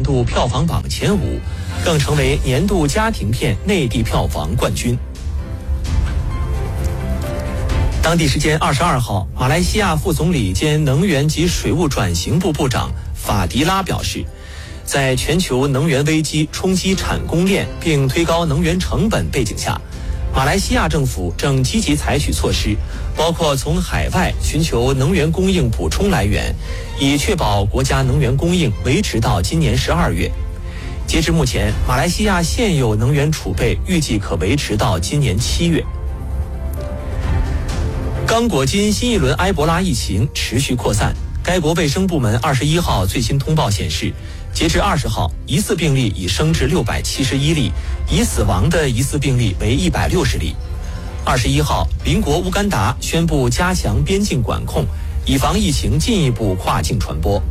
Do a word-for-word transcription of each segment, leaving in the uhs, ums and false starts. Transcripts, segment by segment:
度票房榜前五，更成为年度家庭片内地票房冠军。当地时间二十二号，马来西亚副总理兼能源及水务转型部部长法迪拉表示，在全球能源危机冲击产供链并推高能源成本背景下，马来西亚政府正积极采取措施，包括从海外寻求能源供应补充来源，以确保国家能源供应维持到今年十二月。截至目前，马来西亚现有能源储备预计可维持到今年七月。刚果金新一轮埃博拉疫情持续扩散，该国卫生部门二十一号最新通报显示，截至二十号，疑似病例已升至六百七十一例，已死亡的疑似病例为一百六十例。二十一号，邻国乌干达宣布加强边境管控，以防疫情进一步跨境传播。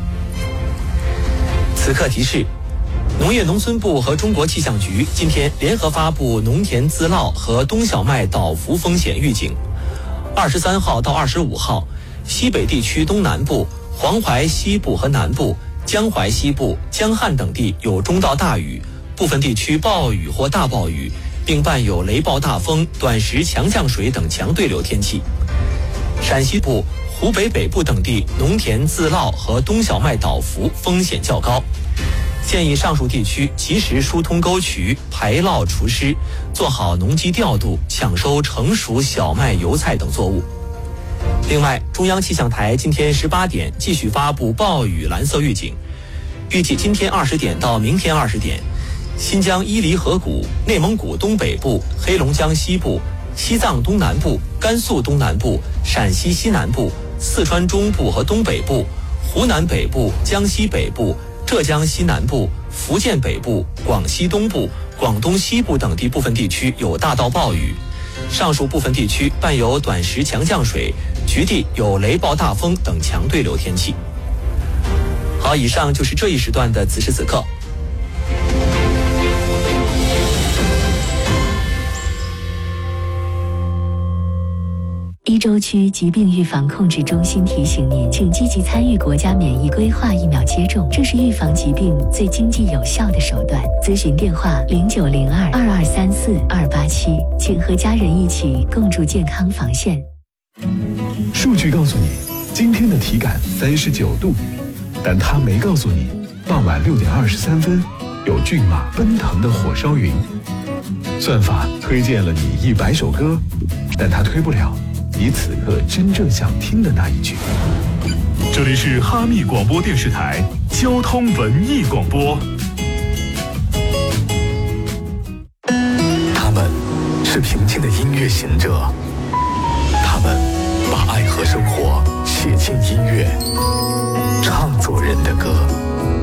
此刻提示，农业农村部和中国气象局今天联合发布农田自涝和冬小麦倒伏风险预警。二十三号到二十五号，西北地区东南部、黄淮西部和南部、江淮西部、江汉等地有中到大雨，部分地区暴雨或大暴雨，并伴有雷暴大风、短时强降水等强对流天气。陕西部、湖北北部等地农田自涝和冬小麦倒伏风险较高，建议上述地区及时疏通沟渠、排涝除湿，做好农机调度，抢收成熟小麦、油菜等作物。另外，中央气象台今天十八点继续发布暴雨蓝色预警，预计今天二十点到明天二十点，新疆伊犁河谷、内蒙古东北部、黑龙江西部、西藏东南部、甘肃东南部、陕西西南部、四川中部和东北部、湖南北部、江西北部、浙江西南部、福建北部、广西东部、广东西部等地部分地区有大到暴雨，上述部分地区伴有短时强降水，局地有雷暴大风等强对流天气。好，以上就是这一时段的此时此刻。 一州区疾病预防控制中心提醒您，请积极参与国家免疫规划疫苗接种，这是预防疾病最经济有效的手段。咨询电话零九零二二二三四二八七，请和家人一起共筑健康防线。 数据告诉你，今天的体感三十九度，但它没告诉你，傍晚六点二十三分，有骏马奔腾的火烧云。算法推荐了你一百首歌，但它推不了你此刻真正想听的那一句。 这里是哈密广播电视台交通文艺广播。 他们是平静的音乐行者，他们把爱和生活